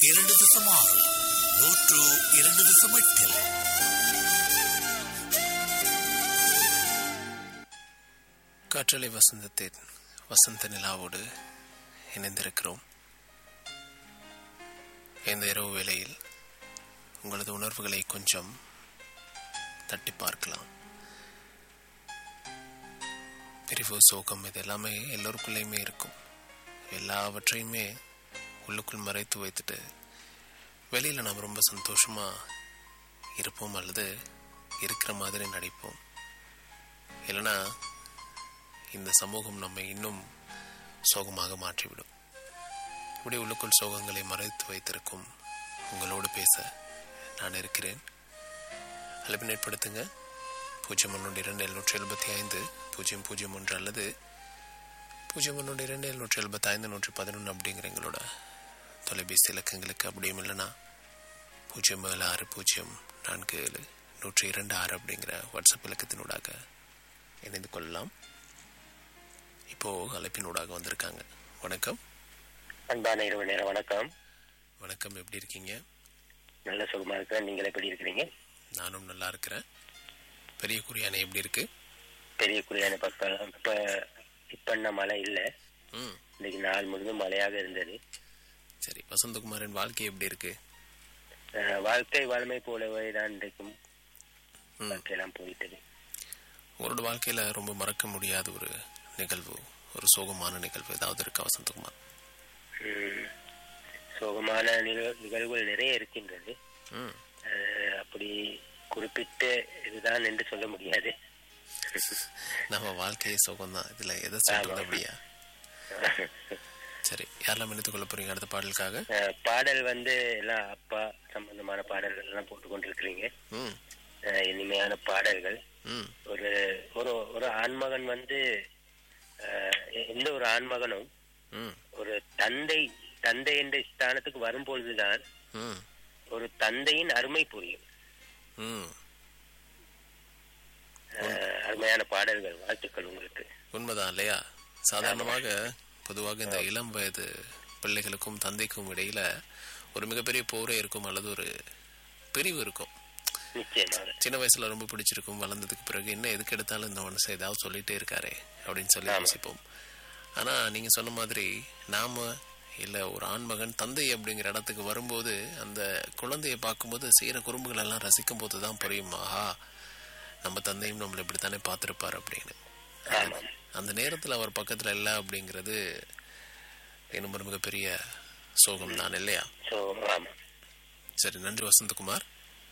2.6 102.8 காற்றலை வசந்தத்தின் வசந்த நிலாவோடு இணைந்திருக்கிறோம். இந்த இரவு வேளையில் உங்களது உணர்வுகளை கொஞ்சம் தட்டி பார்க்கலாம். பிரிவு, சோகம் இது எல்லாமே எல்லோருக்குள்ளேயுமே இருக்கும். எல்லாவற்றையுமே உள்ளுக்குள் மறைத்து வைத்துட்டு வெளியில் நாம் ரொம்ப சந்தோஷமாக இருப்போம் அல்லது இருக்கிற மாதிரி நடிப்போம். இல்லைனா இந்த சமூகம் நம்மை இன்னும் சோகமாக மாற்றிவிடும். இப்படி உள்ளுக்குள் சோகங்களை மறைத்து வைத்திருக்கும் உங்களோடு பேச நான் இருக்கிறேன். அழைப்பினை ஏற்படுத்துங்க. 012775 அல்லது 012775 அப்படிங்கிற எங்களோட தொலைபேசி இலக்கங்களுக்கு. அப்படியும் இல்லைனா 076047 அப்படிங்கிற வாட்ஸ்அப் இலக்கத்தினூடாக இணைந்து கொள்ளலாம். இப்போ அழைப்பினூடாக வந்திருக்காங்க. வணக்கம். அன்பான இரவு நேரம் வணக்கம். வணக்கம், எப்படி இருக்கீங்க? நல்ல சுகமா இருக்கிறேன். நீங்கள் எப்படி இருக்கிறீங்க? நானும் நல்லா இருக்கிறேன். பெரிய குறியானை எப்படி இருக்கு? பெரிய குறியான பக்கம் இப்ப மழை இல்லை. இன்னைக்கு நாள் முழுவதும் மழையாக இருந்தது. சரி, வசந்தகுமாரின் வாழ்க்கை எப்படி இருக்கு? வாழ்க்கை வளமை போலவே தான் இன்றைக்கும் வாழ்க்கையெல்லாம் போயிட்டது. உங்களோட வாழ்க்கையில ரொம்ப மறக்க முடியாத ஒரு நிகழ்வு, ஒரு சோகமான நிகழ்வு ஏதாவது இருக்கா வசந்தகுமார்? சோகமான நிகழ்வுகள் நிறைய இருக்கின்றது. அப்படி குறிப்பிட்ட இதுதான் என்று சொல்ல முடியாது. நம்ம வாழ்க்கையே சோகம்தான். இதுல எதை சொல்றது அப்படியா? சரி, யாரெல்லாம் இணைத்துக் கொள்ள போறீங்க அடுத்த பாடலுக்காக? பாடல் எல்லாம் அப்பா சம்பந்தமான பாடல்கள் எல்லாம் போட்டுக் கொண்டிருக்கிறீங்க. இனிமையான பாடல்கள். ஒரு ஒரு ஆண்மகன் எந்த ஒரு ஆண்மகனும் ஒரு தந்தை என்ற ஸ்தானத்துக்கு வரும்பொழுதுதான் ஒரு தந்தையின் அருமை புரியும். அருமையான பாடல்கள், வாழ்த்துக்கள் உங்களுக்கு. உண்மைதான் இல்லையா? சாதாரணமாக பொதுவாக இந்த இளம் வயது பிள்ளைகளுக்கும் தந்தைக்கும் இடையில ஒரு மிகப்பெரிய போரே இருக்கும் அல்லது ஒரு பிரிவு இருக்கும். சின்ன வயசுல ரொம்ப பிடிச்சிருக்கும். வளர்ந்ததுக்கு பிறகு என்ன எதுக்கு எடுத்தாலும் இந்த மனுஷன் ஏதாவது சொல்லிட்டே இருக்காரு அப்படின்னு சொல்லி யோசிப்போம். ஆனா நீங்க சொன்ன மாதிரி நாம இல்ல ஒரு ஆண்மகன் தந்தை அப்படிங்கிற இடத்துக்கு வரும்போது அந்த குழந்தைய பார்க்கும்போது செய்யற குறும்புகள் எல்லாம் ரசிக்கும் போதுதான் புரியும், ஆஹா நம்ம தந்தையும் நம்மளை இப்படித்தானே பார்த்திருப்பாரு அப்படின்னு. அந்த நேரத்துல அவர் பக்கத்துல இல்ல அப்படிங்கிறது இன்னும் ஒரு மிகப்பெரிய சோகம் தான் இல்லையா? சரி, நன்றி வசந்தகுமார்.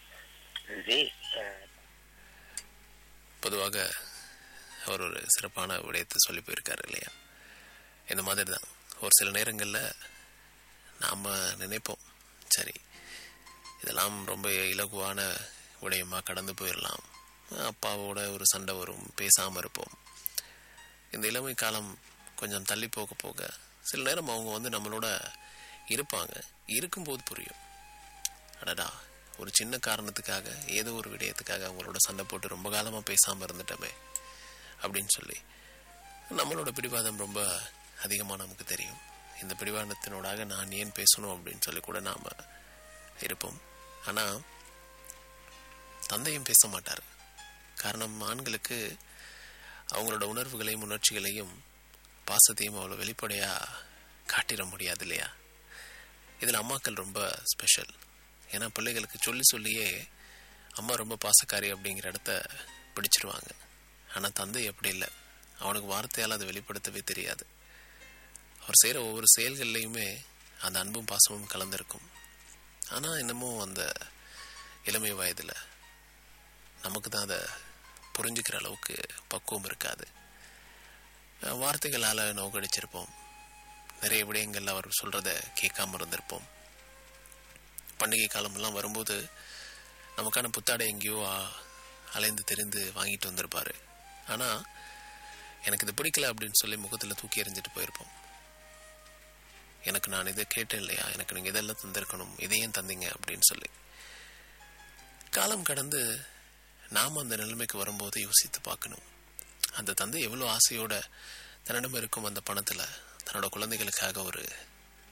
பொதுவாக அவர் ஒரு சிறப்பான விடயத்தை சொல்லி போயிருக்காரு இல்லையா? இந்த மாதிரி தான் ஒரு சில நேரங்கள்ல நாம நினைப்போம், சரி இதெல்லாம் ரொம்ப இலகுவான விடயமா கடந்து போயிடலாம், அப்பாவோட ஒரு சண்டை வரும், பேசாம இருப்போம். இந்த இளமை காலம் கொஞ்சம் தள்ளி போக போக சில நேரம் அவங்க நம்மளோட இருப்பாங்க. இருக்கும்போது புரியும், அடடா ஒரு சின்ன காரணத்துக்காக ஏதோ ஒரு விடயத்துக்காக அவங்களோட சண்டை போட்டு ரொம்ப காலமா பேசாம இருந்துட்டோமே அப்படின்னு சொல்லி நம்மளோட பிடிவாதம் ரொம்ப அதிகமாக நமக்கு தெரியும். இந்த பிடிவாதத்தினோடாக நான் ஏன் பேசணும் அப்படின்னு சொல்லி கூட நாம இருப்போம். ஆனா தந்தையும் பேச மாட்டார். காரணம், ஆண்களுக்கு அவங்களோட உணர்வுகளையும் உணர்ச்சிகளையும் பாசத்தையும் அவ்வளோ வெளிப்படையா காட்டிட முடியாது இல்லையா? இதில் அம்மாக்கள் ரொம்ப ஸ்பெஷல். ஏன்னா பிள்ளைகளுக்கு சொல்லி சொல்லியே அம்மா ரொம்ப பாசக்காரி அப்படிங்கிற இடத்த பிடிச்சிருவாங்க. ஆனால் தந்தை அப்படி இல்லை. அவனுக்கு வார்த்தையால் அதை வெளிப்படுத்தவே தெரியாது. அவர் செய்கிற ஒவ்வொரு செயல்கள்லையுமே அந்த அன்பும் பாசமும் கலந்திருக்கும். ஆனால் இன்னமும் அந்த இளமை வயதில் நமக்கு தான் அதை புரிஞ்சுக்கிற அளவுக்கு பக்குவம் இருக்காது. வார்த்தைகளால் நோக்கடிச்சிருப்போம். நிறைய விடயங்கள் அவர் சொல்கிறத கேட்காம இருந்திருப்போம். பண்டிகை காலமெல்லாம் வரும்போது நமக்கான புத்தாடை எங்கேயோ அலைந்து தெரிந்து வாங்கிட்டு வந்திருப்பாரு. ஆனால் எனக்கு இது பிடிக்கல அப்படின்னு சொல்லி முகத்தில் தூக்கி எறிஞ்சிட்டு போயிருப்போம். எனக்கு நான் இதை கேட்டேன் இல்லையா, எனக்கு நீங்கள் இதெல்லாம் தந்திருக்கணும், இதையும் தந்தீங்க அப்படின்னு சொல்லி. காலம் கடந்து நாம் அந்த நிலைமைக்கு வரும்போது யோசித்து பார்க்கணும், அந்த தந்தை எவ்வளோ ஆசையோட தன்னிடம் இருக்கும் அந்த பணத்தில் தன்னோட குழந்தைகளுக்காக ஒரு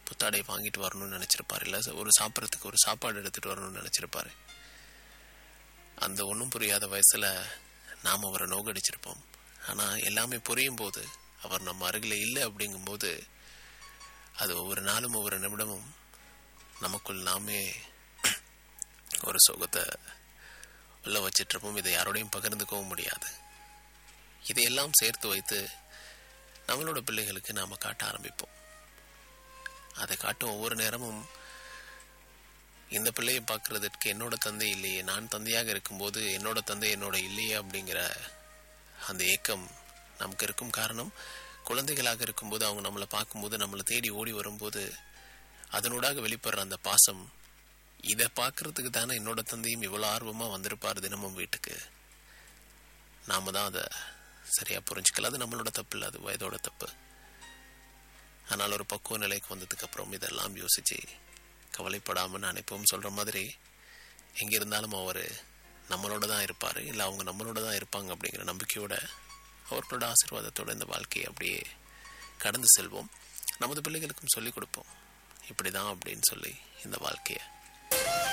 புத்தாடை வாங்கிட்டு வரணும்னு நினச்சிருப்பார், இல்லை ஒரு சாப்பிட்றதுக்கு ஒரு சாப்பாடு எடுத்துகிட்டு வரணும்னு நினச்சிருப்பார். அந்த ஒன்றும் புரியாத வயசில் நாம் அவரை நோகடிச்சிருப்போம். ஆனால் எல்லாமே புரியும் போது, அவர் நம்ம அருகில் இல்லை அப்படிங்கும்போது, அது ஒவ்வொரு நாளும் ஒவ்வொரு நிமிடமும் நமக்குள் நாமே ஒரு சுகத்தை உள்ள வச்சிட்ருப்போம். இதை யாரோடையும் பகிர்ந்துக்கவும் முடியாது. இதையெல்லாம் சேர்த்து வைத்து நம்மளோட பிள்ளைகளுக்கு நாம் காட்ட ஆரம்பிப்போம். அதை காட்டும் ஒவ்வொரு நேரமும் இந்த பிள்ளையை பார்க்குறதுக்கு என்னோட தந்தை இல்லையே, நான் தந்தையாக இருக்கும்போது என்னோட தந்தை என்னோட இல்லையே அப்படிங்கிற அந்த ஏக்கம் நமக்கு இருக்கும். காரணம், குழந்தைகளாக இருக்கும்போது அவங்க நம்மளை பார்க்கும்போது, நம்மளை தேடி ஓடி வரும்போது அதனூடாக வெளிப்படுற அந்த பாசம், இதை பார்க்கறதுக்கு தானே என்னோட தந்தையும் இவ்வளோ ஆர்வமாக வந்திருப்பார் தினமும் வீட்டுக்கு. நாம தான் அதை சரியாக புரிஞ்சுக்கல. அது நம்மளோட தப்பு இல்லை, அது வயதோட தப்பு. ஆனால் ஒரு பக்குவ நிலைக்கு வந்ததுக்கப்புறம் இதெல்லாம் யோசித்து கவலைப்படாமல் நான் எப்பவும் சொல்கிற மாதிரி, எங்கே இருந்தாலும் அவர் நம்மளோட தான் இருப்பார், இல்லை அவங்க நம்மளோட தான் இருப்பாங்க அப்படிங்கிற நம்பிக்கையோட, அவர்களோட ஆசீர்வாதத்தோடு இந்த வாழ்க்கையை அப்படியே கடந்து செல்வோம். நமது பிள்ளைகளுக்கும் சொல்லிக் கொடுப்போம், இப்படி தான் அப்படின்னு சொல்லி இந்த வாழ்க்கையை.